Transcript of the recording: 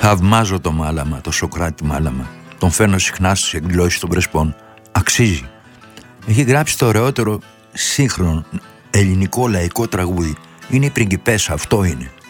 Θαυμάζω το Μάλαμα, το Σωκράτη Μάλαμα. Τον φέρνω συχνά στις εκδηλώσεις των Πρεσπών. Αξίζει. Έχει γράψει το ωραιότερο σύγχρονο ελληνικό λαϊκό τραγούδι. Είναι η πριγκιπέσα, αυτό είναι.